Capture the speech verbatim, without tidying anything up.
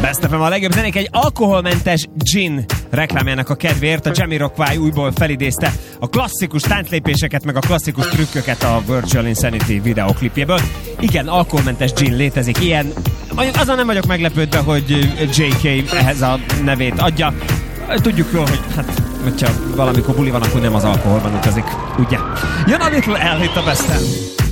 Best ef em a legjobb zenék egy alkoholmentes gin reklámjának a kedvéért. A Jamiroquai újból felidézte a klasszikus tánclépéseket, meg a klasszikus trükköket a Virtual Insanity videoklipjéből. Igen, alkoholmentes gin létezik ilyen. Azon nem vagyok meglepődve, hogy jé ká ehhez a nevét adja. Tudjuk jól, hogy hát, hogyha valamikor buli van, akkor nem az alkoholban utazik, ugye? Jön a Little L itt a Best-en.